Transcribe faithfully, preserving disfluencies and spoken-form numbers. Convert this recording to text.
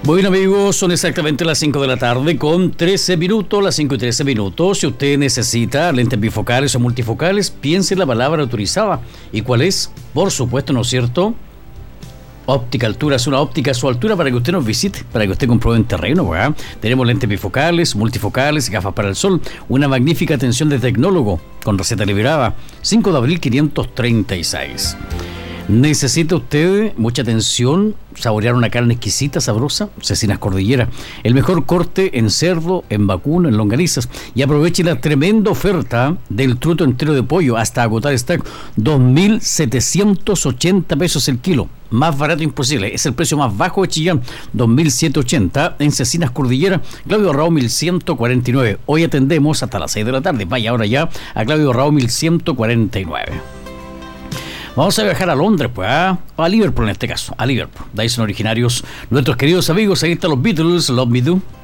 Bueno amigos, son exactamente las cinco de la tarde con trece minutos, las cinco y trece minutos. Si usted necesita lentes bifocales o multifocales, piense en la palabra autorizada. ¿Y cuál es? Por supuesto, ¿no es cierto? Óptica Altura, es una óptica a su altura para que usted nos visite, para que usted compruebe en terreno, ¿verdad? Tenemos lentes bifocales, multifocales, gafas para el sol, una magnífica atención de tecnólogo con receta liberada, cinco de abril quinientos treinta y seis. ¿Necesita usted mucha atención, saborear una carne exquisita, sabrosa? Cecinas Cordillera, el mejor corte en cerdo, en vacuno, en longanizas. Y aproveche la tremenda oferta del truto entero de pollo hasta agotar stock, dos mil setecientos ochenta pesos el kilo. Más barato imposible, es el precio más bajo de Chillán, dos mil setecientos ochenta en Cecinas Cordillera, Claudio Arrao mil ciento cuarenta y nueve. Hoy atendemos hasta las seis de la tarde, vaya ahora ya a Claudio Arrao mil ciento cuarenta y nueve. Vamos a viajar a Londres, pues, ¿ah? a Liverpool en este caso, a Liverpool. De ahí son originarios nuestros queridos amigos, ahí están los Beatles, Love Me Do.